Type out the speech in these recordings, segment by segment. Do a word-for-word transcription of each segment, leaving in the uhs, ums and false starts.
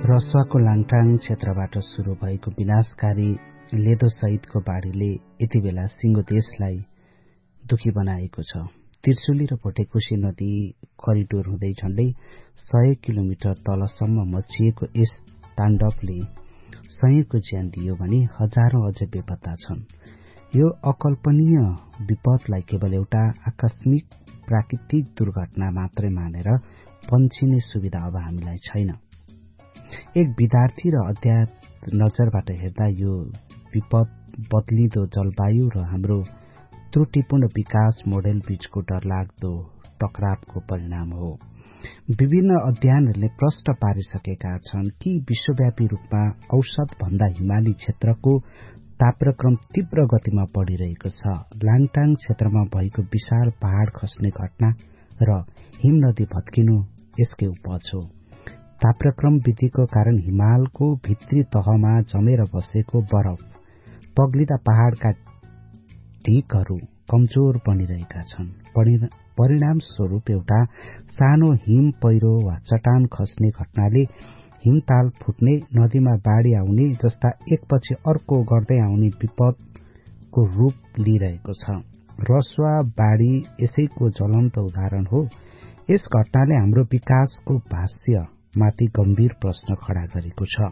रसुवाको लाङटाङ क्षेत्रबाट सुरु भएको विनाशकारी लेदो सहितको बाढीले यति बेला सिंगो देशलाई दुखी बनाएको छ। त्रिशुली र भोटेकोशी नदी करिडोर हुँदै झण्डै सय किलोमिटर तलसम्म मचिएको यस ताण्डवले सयौंको ज्यान लियो भने हजारौं अझै बेपत्ता छन्। यो अकल्पनीय विपदलाई केवल एउटा आकस्मिक प्राकृतिक दुर्घटना मात्रै मानेर पन्छिने सुविधा अब हामीलाई छैन। एक विद्यार्थी र अध्यात्म नजरबाट हेर्दा यो विपद बदलिदो जलवायु र हाम्रो त्रुटिपूर्ण विकास मोडेल बीचको डरलाग्दो टकरावको परिणाम हो। विभिन्न अध्ययनहरूले प्रश्न पारिसकेका छन् कि विश्वव्यापी रूपमा औसत भन्दा हिमाली क्षेत्रको तापक्रम तीव्र गतिमा बढ़िरहेको छ। लाङटाङ क्षेत्रमा भएको विशाल पहाड़ खस्ने घटना र हिम नदी भत्किनु यसकै उपज हो। तापक्रम वृद्धिको कारण हिमालको भित्री तहमा जमेर बसेको बरफ पग्लिँदा पहाड़का ढिकहरू कमजोर बनिरहेका छन्। परिणाम स्वरूप एउटा सानो हिम पहिरो वा चट्टान खस्ने घटनाले हिमताल फुट्ने, नदीमा बाढ़ी आउने जस्ता एकपछि अर्को गर्दै आउने विपदको रूप लिइरहेको छ। रसुवा बाढ़ी यसैको ज्वलन्त उदाहरण हो। यस घटनाले हाम्रो विकासको भाष्य माथि गम्भीर प्रश्न खड़ा गरेको छ।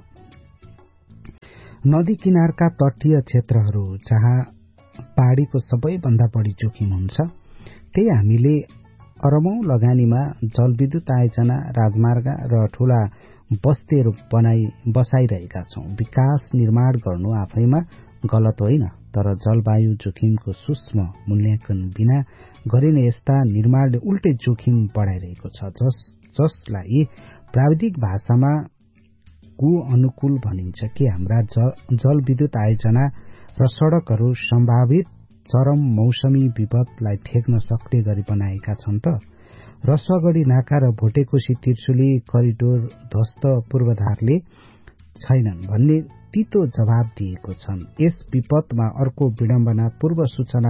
नदी किनारका तटीय क्षेत्रहरू जहाँ बाढ़ीको सबैभन्दा बढ़ी जोखिम हुन्छ, त्यही हामीले अरबौं लगानीमा जलविद्युत आयोजना, राजमार्ग र ठूला बस्तीहरू बनाई बसाइरहेका छौं। विकास निर्माण गर्नु आफैमा गलत होइन, तर जलवायु जोखिमको सूक्ष्म मूल्याङ्कन बिना गरिने यस्ता निर्माणले उल्टै जोखिम बढ़ाइरहेको छ, जस जसलाई प्राविधिक भाषामा कु अनुकूल भनिन्छ कि हाम्रा जलविद्युत आयोजना र सड़कहरू सम्भावित चरम मौसमी विपदलाई ठेक्न सक्ने गरी बनाएका छन् त। रसुवागढ़ी नाका र भोटेकोशी त्रिशुली करिडोर ध्वस्त पूर्वाधारले छैनन् भन्ने तीतो जवाब दिएको छन्। यस विपदमा अर्को विडम्बना पूर्व सूचना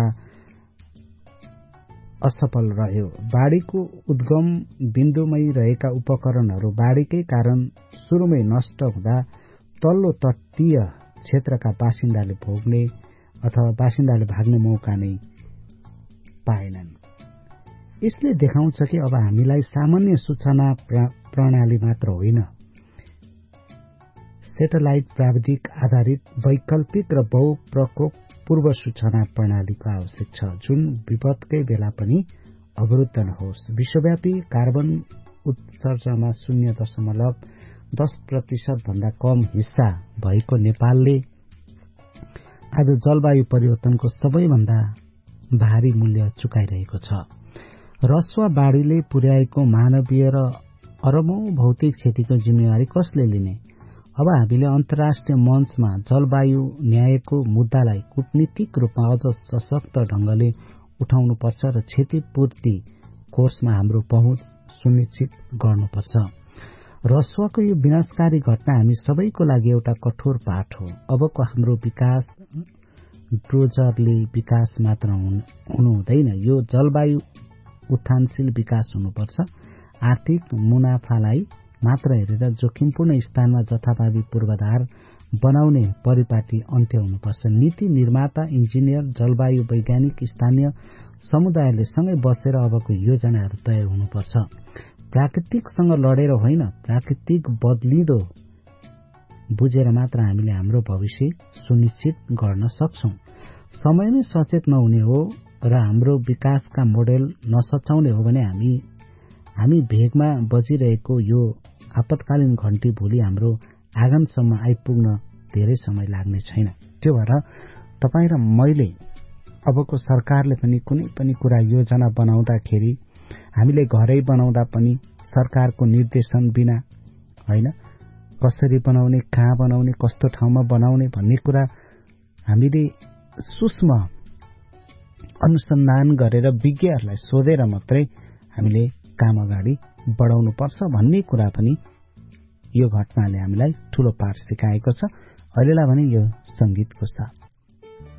असफल रह्यो। बाढ़ीको उद्गम बिन्दुमै रहेका उपकरणहरू बाढ़ीकै कारण सुरुमै नष्ट हुँदा तल्लो तटीय क्षेत्रका बासिन्दाले भोग्ने अथवा बासिन्दाले भाग्ने मौका नै पाएनन्। यसले देखाउँछ कि अब हामीलाई सामान्य सूचना प्रणाली मात्र होइन, सेटेलाइट प्राविधिक आधारित वैकल्पिक र बहुप्रकोप पूर्व सूचना प्रणालीको आवश्यक छ, जुन विपदकै बेला पनि अवरुद्ध नहोस्। विश्वव्यापी कार्बन उत्सर्जनमा शून्य दशमलव दस प्रतिशत भन्दा कम हिस्सा भएको नेपालले आज जलवायु परिवर्तनको सबैभन्दा भारी मूल्य चुकाइरहेको छ। रसुवा बाढ़ीले पुर्याएको मानवीय र अरबौं भौतिक क्षतिको जिम्मेवारी कसले लिने? अब हामीले अन्तर्राष्ट्रिय मञ्चमा जलवायु न्यायको मुद्दालाई कूटनीतिक रूपमा अझ सशक्त ढंगले उठाउनुपर्छ र क्षतिपूर्ति कोर्समा हाम्रो पहुँच सुनिश्चित गर्नुपर्छ। रसुवाको यो विनाशकारी घटना हामी सबैको लागि एउटा कठोर पाठ हो। अबको हाम्रो विकास ड्रोजरले विकास मात्र हुनु हुँदैन, यो जलवायु उत्थानशील विकास हुनुपर्छ। आर्थिक मुनाफालाई मात्र हेरेर जोखिमपूर्ण स्थानमा जथाभावी पूर्वाधार बनाउने परिपाटी अन्त्य हुनुपर्छ। नीति निर्माता, इन्जिनियर, जलवायु वैज्ञानिक, स्थानीय समुदायले सँगै बसेर अबको योजनाहरू तय हुनुपर्छ। प्राकृतिकसँग लडेर होइन, प्राकृतिक बदलिदो बुझेर मात्र हामीले हाम्रो भविष्य सुनिश्चित गर्न सक्छौं। समयमै सचेत नहुने हो र हाम्रो विकासका मोडेल नसचाउने हो भने हामी हामी भेगमा बजिरहेको यो आपतकालीन घण्टी भोलि हाम्रो आँगनसम्म आइपुग्न धेरै समय लाग्ने छैन। त्यो भएर तपाईँ र मैले अबको सरकारले पनि कुनै पनि कुरा योजना बनाउँदाखेरि हामीले घरै बनाउँदा पनि सरकारको निर्देशन बिना होइन, कसरी बनाउने, कहाँ बनाउने, कस्तो ठाउँमा बनाउने भन्ने कुरा हामीले सूक्ष्म अनुसन्धान गरेर विज्ञहरूलाई सोधेर मात्रै हामीले काम अगाडि बढाउनु पर्छ भन्ने कुरा पनि यो घटनाले हामीलाई ठूलो पाठ सिकाएको छ। अहिलेलाई भने यो संगीतको साथ